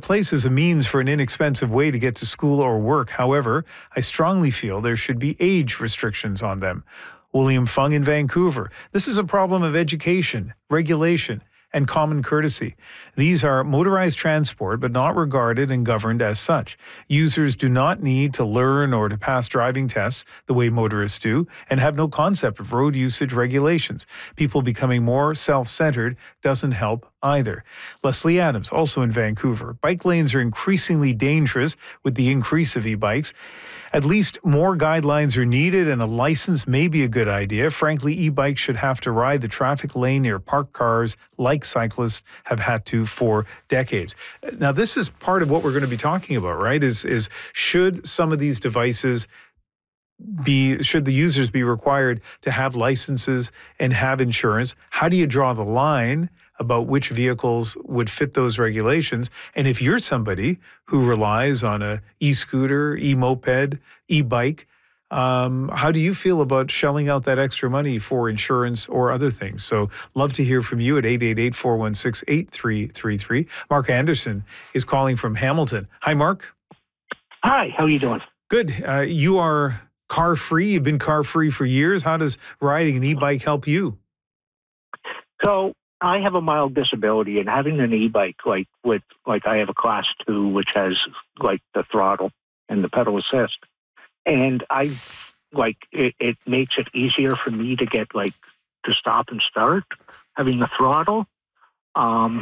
place as a means for an inexpensive way to get to school or work. However, I strongly feel there should be age restrictions on them. William Fung in Vancouver. This is a problem of education, regulation, and common courtesy. These are motorized transport, but not regarded and governed as such. Users do not need to learn or to pass driving tests the way motorists do, and have no concept of road usage regulations. People becoming more self-centered doesn't help either. Leslie Adams, also in Vancouver. Bike lanes are increasingly dangerous with the increase of e-bikes. At least more guidelines are needed, and a license may be a good idea. Frankly, e-bikes should have to ride the traffic lane near parked cars like cyclists have had to for decades. Now, this is part of what we're going to be talking about, right? Is should some of these devices should the users be required to have licenses and have insurance? How do you draw the line about which vehicles would fit those regulations? And if you're somebody who relies on a e-scooter, e-moped, e-bike, how do you feel about shelling out that extra money for insurance or other things? So love to hear from you at 888-416-8333. Mark Anderson is calling from Hamilton. Hi, Mark. Hi, how are you doing? Good. You are car-free. You've been car-free for years. How does riding an e-bike help you? So I have a mild disability, and having an e-bike, I have a class 2, which has like the throttle and the pedal assist. And it makes it easier for me to get to stop and start having the throttle. I'm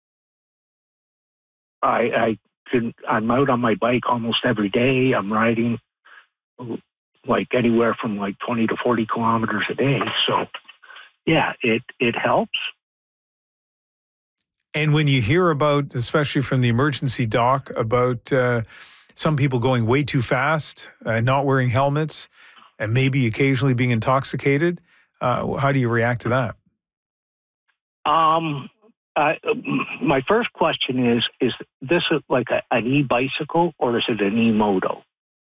out on my bike almost every day. I'm riding anywhere from 20 to 40 kilometers a day. So yeah, it helps. And when you hear about, especially from the emergency doc, about some people going way too fast, not wearing helmets, and maybe occasionally being intoxicated, how do you react to that? My first question is this an e-bicycle or is it an e-moto?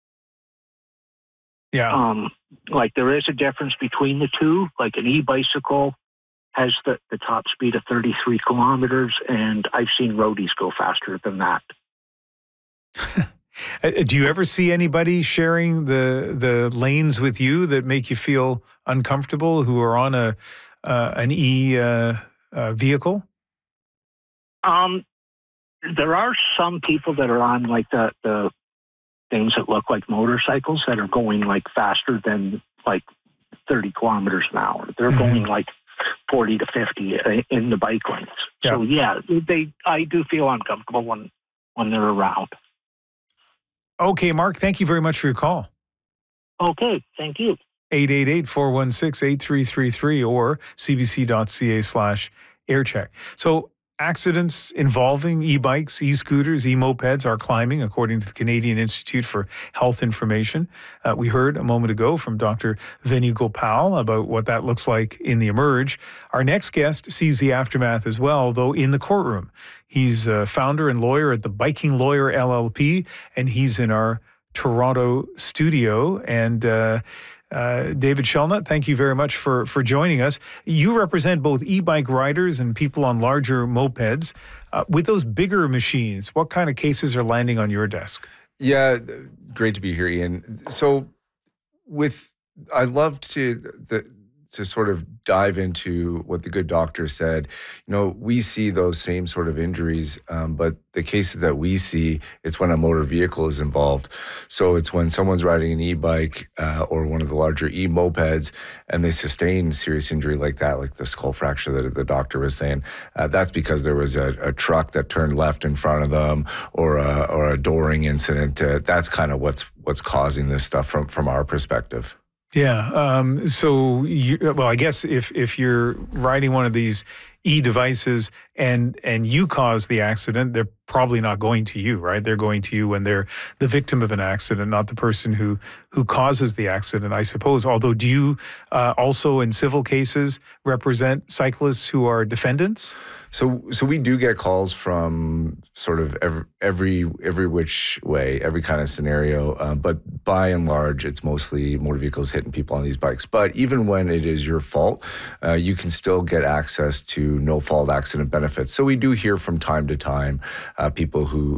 Yeah. There is a difference between the two. An e-bicycle has the top speed of 33 kilometers, and I've seen roadies go faster than that. Do you ever see anybody sharing the lanes with you that make you feel uncomfortable who are on an vehicle? There are some people that are on the things that look like motorcycles that are going faster than 30 kilometers an hour. They're going 40 to 50 in the bike lanes. Yeah. So yeah, I do feel uncomfortable when they're around. Okay, Mark, thank you very much for your call. Okay, thank you. 888-416-8333 or cbc.ca/aircheck. So accidents involving e-bikes, e-scooters, e-mopeds are climbing, according to the Canadian Institute for Health Information. We heard a moment ago from Dr. Venu Gopal about what that looks like in the Emerge. Our next guest sees the aftermath as well, though in the courtroom. He's a founder and lawyer at the Biking Lawyer LLP, and he's in our Toronto studio. And David Shelnut, thank you very much for joining us. You represent both e-bike riders and people on larger mopeds. With those bigger machines, what kind of cases are landing on your desk? Yeah, great to be here, Ian. So I'd love to sort of dive into what the good doctor said. We see those same sort of injuries, but the cases that we see, it's when a motor vehicle is involved. So it's when someone's riding an e-bike or one of the larger e-mopeds and they sustain serious injury like that, like the skull fracture that the doctor was saying. That's because there was a truck that turned left in front of them or a dooring incident. That's kind of what's causing this stuff from our perspective. Yeah. I guess if you're riding one of these e-devices and you cause the accident, they're probably not going to you, right? They're going to you when they're the victim of an accident, not the person who causes the accident, I suppose. Although, do you also in civil cases represent cyclists who are defendants? So we do get calls from sort of every which way, every kind of scenario. But by and large, it's mostly motor vehicles hitting people on these bikes. But even when it is your fault, you can still get access to no-fault accident benefits. So we do hear from time to time people who